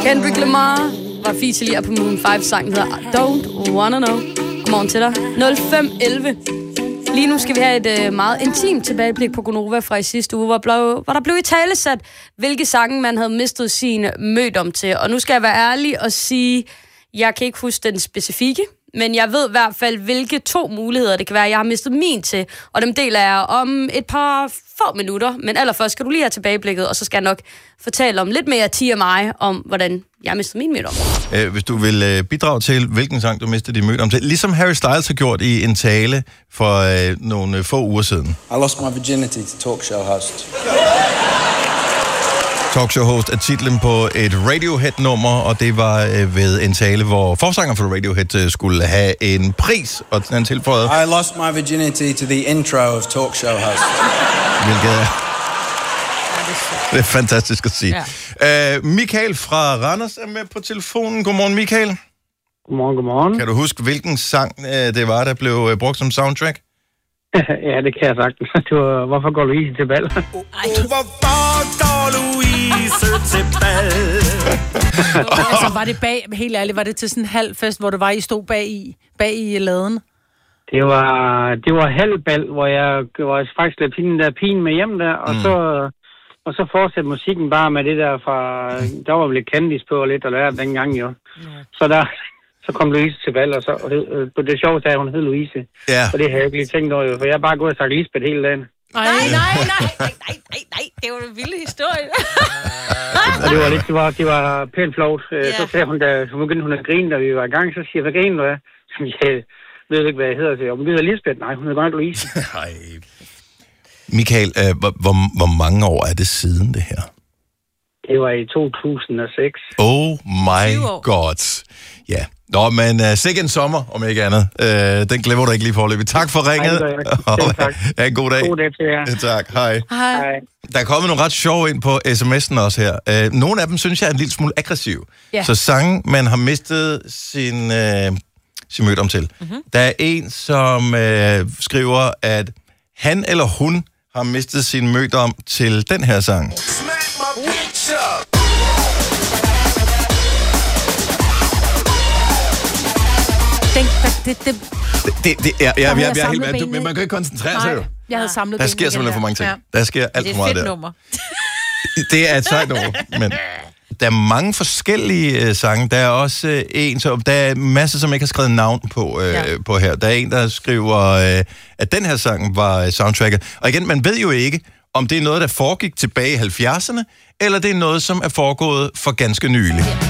Kendrick Lamar var feature lige på Moon 5-sangen, der hedder Don't Wanna Know. Godmorgen til dig. 05:11. Lige nu skal vi have et meget intimt tilbageblik på Gonova fra i sidste uge, hvor der blev italesat, hvilke sange man havde mistet sin mødom til. Og nu skal jeg være ærlig og sige, jeg kan ikke huske den specifikke, men jeg ved i hvert fald, hvilke 2 muligheder det kan være, jeg har mistet min til. Og dem deler jeg om et par få minutter. Men allerførst skal du lige have tilbageblikket, og så skal jeg nok fortælle om lidt mere til mig, om hvordan jeg har mistet min mødom. Hvis du vil bidrage til, hvilken sang du mistede din mødom til, ligesom Harry Styles har gjort i en tale for nogle få uger siden. I lost my virginity to talkshow host. Talkshow host er titlen på et Radiohead-nummer, og det var ved en tale, hvor forsanger for Radiohead skulle have en pris, og han tilføjede... I lost my virginity to the intro of talkshow host. Hvilket det er fantastisk at sige. Ja. Michael fra Randers er med på telefonen. Godmorgen, Michael. Godmorgen. Kan du huske, hvilken sang det var, der blev brugt som soundtrack? Ja, det kan jeg sagtens. Det var, hvorfor går Louise til bal? Hvorfor går Louise til bal? Altså, var det bag, helt ærligt, var det til sådan en halv fest, hvor du var, I stod bag i laden? Det var halvbal, hvor jeg faktisk lidt den der pine med hjem der, og så fortsatte musikken bare med det der fra... Der var lidt Candice på og lidt og lært dengang jo. Så kom Louise til valg, og så det sjoveste er, at hun hed Louise. Ja. Og det har jeg ikke lige tænkt over, for jeg har bare gået og sagt Lisbeth hele dagen. Nej. Det var en vild historie. Og det var pænt flovt. Så sagde hun, da hun begyndte hun at grine, da vi var i gang, så siger jeg, hvad griner du af? Jeg ved ikke, hvad jeg hedder. Så hun hedder Lisbeth. Nej, hun hedder bare Louise. Nej. Michael, hvor mange år er det siden, det her? Det var i 2006. Oh my god. Ja. Nå, men sikke en sommer, om ikke andet. Den glemmer du ikke lige forløbet. Tak for ringet. Tak. Ha' en god dag. God dag til jer. Tak, hej. Hej. Der er kommet nogle ret sjove ind på sms'en også her. Nogle af dem synes jeg er en lille smule aggressiv. Ja. Så sange, man har mistet sin mødom til. Mm-hmm. Der er en, som skriver, at han eller hun har mistet sin mødom til den her sang. Men man kan ikke koncentrere sig jo. Jeg havde samlet der sker simpelthen for mange ting. Der sker alt for meget der. Det er et fedt nummer. Det er et sejt nummer, men der er mange forskellige sange. Der er også en, så der er masser, som ikke har skrevet navn på her. Der er en, der skriver, at den her sang var soundtracket. Og igen, man ved jo ikke, om det er noget, der foregik tilbage i 70'erne, eller det er noget, som er foregået for ganske nylig.